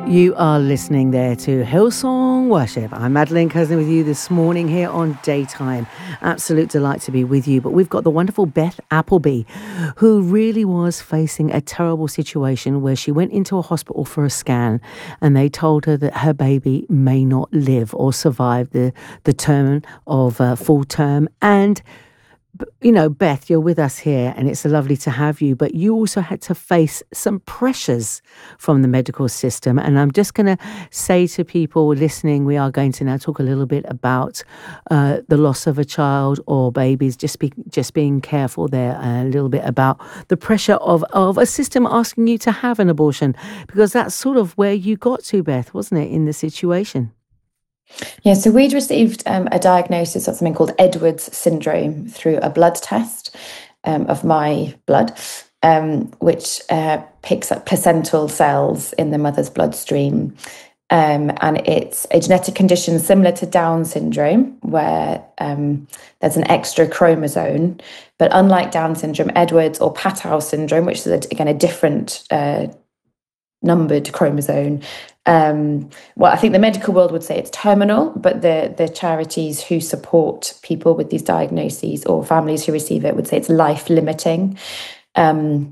You are listening there to Hillsong Worship. I'm Madeline Cousin with you this morning here on Daytime. Absolute delight to be with you. But we've got the wonderful Beth Appleby, who really was facing a terrible situation where she went into a hospital for a scan and they told her that her baby may not live or survive the term of full term. And you know, Beth, you're with us here and it's lovely to have you, but you also had to face some pressures from the medical system. And I'm just going to say to people listening, we are going to now talk a little bit about the loss of a child or babies, just being careful there, a little bit about the pressure of a system asking you to have an abortion, because that's sort of where you got to, Beth, wasn't it, in the situation? Yeah, so we'd received a diagnosis of something called Edwards syndrome through a blood test of my blood, which picks up placental cells in the mother's bloodstream. And it's a genetic condition similar to Down syndrome, where there's an extra chromosome. But unlike Down syndrome, Edwards or Patau syndrome, which is, again, a different numbered chromosome. Well, I think the medical world would say it's terminal, but the charities who support people with these diagnoses or families who receive it would say it's life limiting. And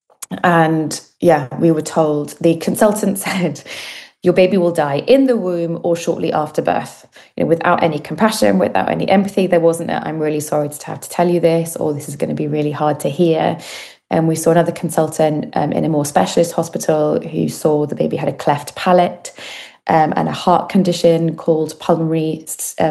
yeah, we were told, the consultant said, your baby will die in the womb or shortly after birth, without any compassion, without any empathy. There wasn't a, I'm really sorry to have to tell you this, or this is going to be really hard to hear. And we saw another consultant in a more specialist hospital who saw the baby had a cleft palate and a heart condition called pulmonary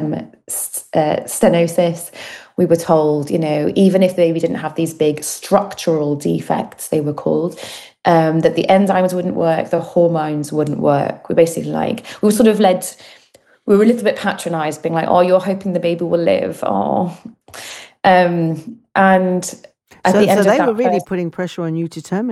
stenosis. We were told, even if the baby didn't have these big structural defects, they were called, that the enzymes wouldn't work, the hormones wouldn't work. We basically we were sort of led, we were a little bit patronized, being like, oh, you're hoping the baby will live. Oh, and at the end so of they that were really putting pressure on you to terminate.